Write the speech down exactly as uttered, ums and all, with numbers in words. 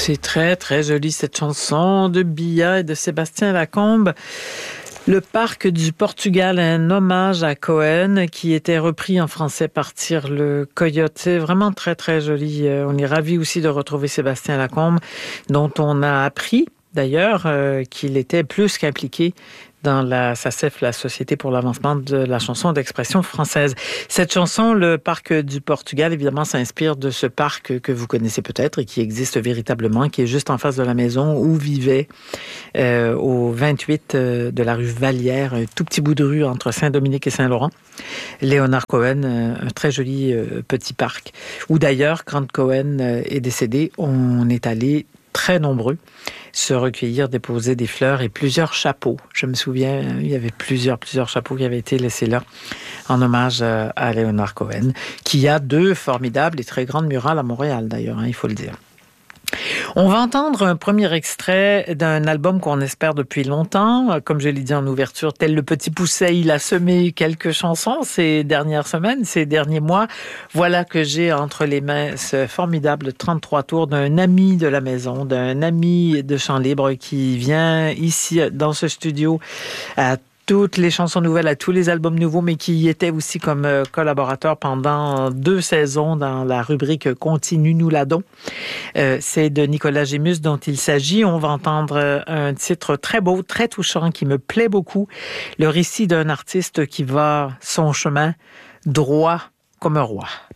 C'est très, très joli cette chanson de Bia et de Sébastien Lacombe. Le parc du Portugal, un hommage à Cohen qui était repris en français par Tire le Coyote. C'est vraiment très, très joli. On est ravis aussi de retrouver Sébastien Lacombe, dont on a appris d'ailleurs euh, qu'il était plus qu'impliqué dans la S A C E F, la Société pour l'avancement de la chanson d'expression française. Cette chanson, le parc du Portugal, évidemment, s'inspire de ce parc que vous connaissez peut-être et qui existe véritablement, qui est juste en face de la maison où vivait euh, au vingt-huit euh, de la rue Vallière, un tout petit bout de rue entre Saint-Dominique et Saint-Laurent, Léonard Cohen, un très joli euh, petit parc, où d'ailleurs, quand Cohen est décédé, on est allé très nombreux se recueillir, déposer des fleurs et plusieurs chapeaux. Je me souviens, il y avait plusieurs, plusieurs chapeaux qui avaient été laissés là en hommage à Léonard Cohen, qui a deux formidables et très grandes murales à Montréal d'ailleurs, hein, il faut le dire. On va entendre un premier extrait d'un album qu'on espère depuis longtemps. Comme je l'ai dit en ouverture, tel le petit pousset, il a semé quelques chansons ces dernières semaines, ces derniers mois. Voilà que j'ai entre les mains ce formidable trente-trois tours d'un ami de la maison, d'un ami de Chant Libre qui vient ici dans ce studio à toutes les chansons nouvelles, à tous les albums nouveaux, mais qui était aussi comme collaborateur pendant deux saisons dans la rubrique Continue nous l'adon. Euh, c'est de Nicolas Gémus dont il s'agit. On va entendre un titre très beau, très touchant, qui me plaît beaucoup. Le récit d'un artiste qui va son chemin droit comme un roi.